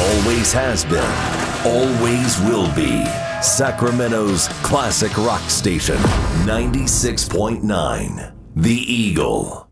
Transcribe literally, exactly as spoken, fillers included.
always has been, always will be. Sacramento's classic rock station, ninety-six point nine, The Eagle.